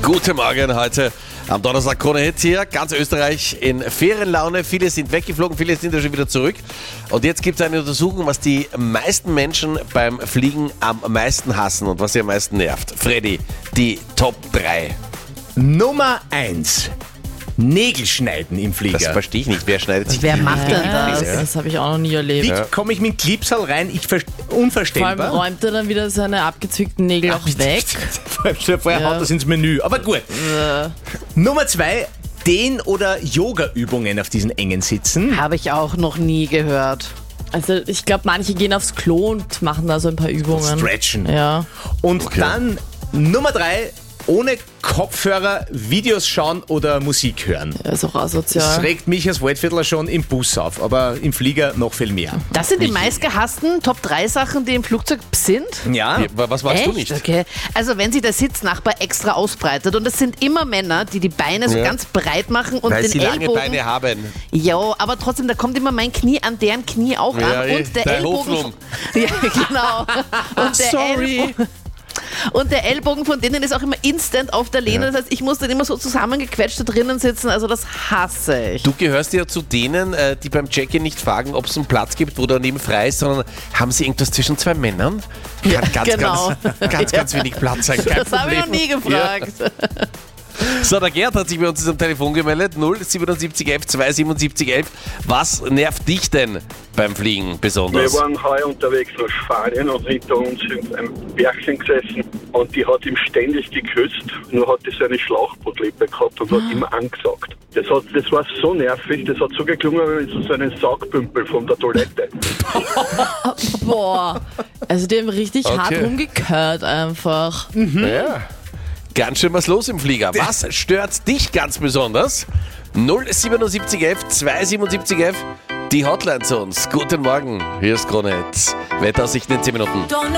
Guten Morgen heute am Donnerstag. Krone Hits hier, ganz Österreich in Ferienlaune. Viele sind weggeflogen, viele sind ja schon wieder zurück. Und jetzt gibt es eine Untersuchung, was die meisten Menschen beim Fliegen am meisten hassen und was sie am meisten nervt. Freddy, die Top 3. Nummer 1. Nägel schneiden im Flieger. Das verstehe ich nicht. Wer schneidet sich Wer die macht denn das? Das habe ich auch noch nie erlebt. Wie komme ich mit dem Clipsal rein? Vor allem Unverständbar. räumt er dann wieder seine abgezwickten Nägel auch weg. Vorher haut das ins Menü. Aber gut. Nummer 2. Dehn- oder Yoga-Übungen auf diesen engen Sitzen. Habe ich auch noch nie gehört. Also ich glaube, manche gehen aufs Klo und machen da so ein paar Übungen. Stretchen. Ja. Und dann Nummer 3. Ohne Kopfhörer Videos schauen oder Musik hören. Ja, ist auch Das asozial. regt mich als Waldviertler schon im Bus auf, aber im Flieger noch viel mehr. Das sind die meistgehassten Top 3 Sachen, die im Flugzeug sind? Ja, Was machst du nicht? Okay. Also wenn sich der Sitznachbar extra ausbreitet und es sind immer Männer, die die Beine so ganz breit machen und Weil den sie lange Ellbogen... Beine haben. Ja, aber trotzdem, da kommt immer mein Knie an deren Knie auch Ja, an und der dein Ellbogen... Hofnum. Ja, genau. Und der Ellbogen... Und der Ellbogen von denen ist auch immer instant auf der Lehne. Das heißt, ich muss dann immer so zusammengequetscht da drinnen sitzen. Also das hasse ich. Du gehörst ja zu denen, die beim Check-in nicht fragen, ob es einen Platz gibt, wo daneben frei ist, sondern haben sie irgendwas zwischen zwei Männern? Kann genau. ganz wenig Platz sein. Kein Das habe ich noch Problem. nie gefragt. So, der Gerd hat sich bei uns am Telefon gemeldet. 07711 27711. Was nervt dich denn beim Fliegen besonders? Wir waren heuer unterwegs nach Spanien und hinter uns in einem Bärchen gesessen und die hat ihm ständig geküsst, nur hat die so eine Schlauchbootlippe gehabt und hat immer angesagt. Das war so nervig, das hat so geklungen wie so einen Saugbümpel von der Toilette. Boah. Also die haben richtig hart Okay. rumgekehrt einfach. Ja. Ganz schön was los im Flieger. Was stört dich ganz besonders? 07711 27711. Die Hotline zu uns. Guten Morgen. Hier ist Krone Hits. Wetteraussichten in 10 Minuten.